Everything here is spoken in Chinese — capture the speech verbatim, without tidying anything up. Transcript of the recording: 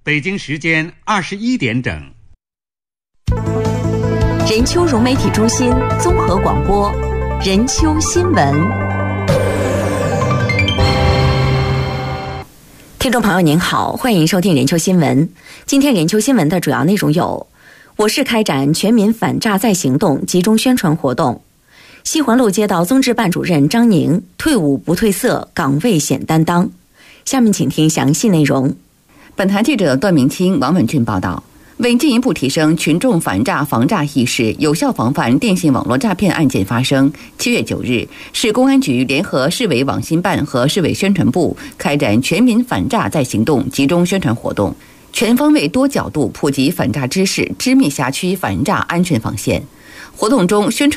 北京时间二十一点整。 任丘融媒体中心综合广播，任丘新闻。听众朋友您好，欢迎收听任丘新闻。今天任丘新闻的主要内容有：我市开展全民反诈再行动集中宣传活动；西环路街道综治办主任张宁退伍不褪色，岗位显担当。下面请听详细内容。 本台记者段明清、王文俊报道。为进一步提升群众反诈防诈意识，有效防范电信网络诈骗案件发生，七月九日，市公安局联合市委网信办和市委宣传部开展全民反诈再行动集中宣传活动，全方位多角度普及反诈知识，织密辖区反诈安全防线。活动中宣传